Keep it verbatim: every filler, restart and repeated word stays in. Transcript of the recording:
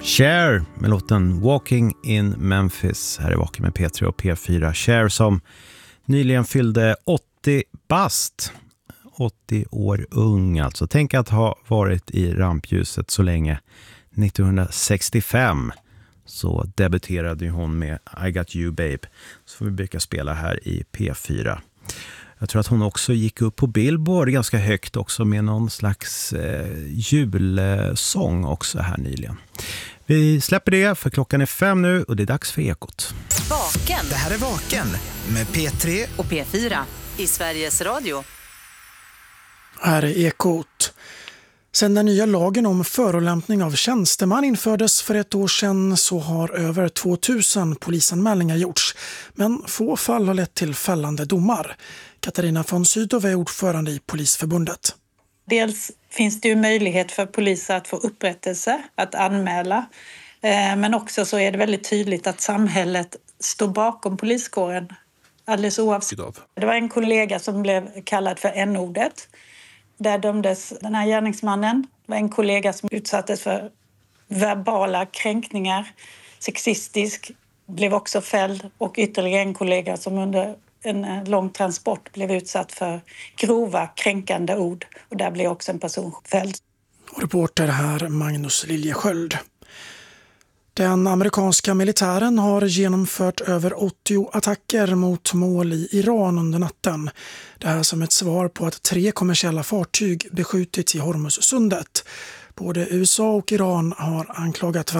Cher med låten Walking in Memphis. Här är Vaken med P tre och P fyra. Cher som nyligen fyllde åttio bast. åttio år ung alltså. Tänk att ha varit i rampljuset så länge. nittonhundrasextiofem så debuterade hon med I Got You Babe. Så vi brukar spela här i P fyra. Jag tror att hon också gick upp på Billboard ganska högt också med någon slags eh, julsång också här nyligen. Vi släpper det för klockan är fem nu och det är dags för Ekot. Vaken. Det här är Vaken med P tre Och P fyra i Sveriges Radio. Här är Ekot. Sedan den nya lagen om förolämpning av tjänsteman infördes för ett år sedan så har över tvåtusen polisanmälningar gjorts. Men få fall har lett till fällande domar. Katarina von Sydow är ordförande i Polisförbundet. Dels finns det ju möjlighet för poliser att få upprättelse, att anmäla. Men också så är det väldigt tydligt att samhället står bakom poliskåren alldeles oavsett. Det var en kollega som blev kallad för n-ordet. Där dömdes den här gärningsmannen. Det var en kollega som utsattes för verbala kränkningar. Sexistisk blev också fälld. Och ytterligare en kollega som under en lång transport blev utsatt för grova kränkande ord. Och där blev också en person fälld. Och reporter här Magnus Liljesköld. Den amerikanska militären har genomfört över åttio attacker mot mål i Iran under natten. Det här som ett svar på att tre kommersiella fartyg beskjutits i Hormuzsundet. Både U S A och Iran har anklagat